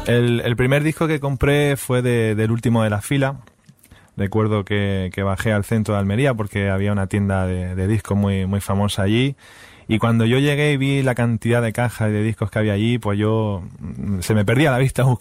El primer disco que compré fue del último de la fila. Recuerdo que bajé al centro de Almería porque había una tienda de discos muy, muy famosa allí. Y cuando yo llegué y vi la cantidad de cajas y de discos que había allí, pues se me perdía la vista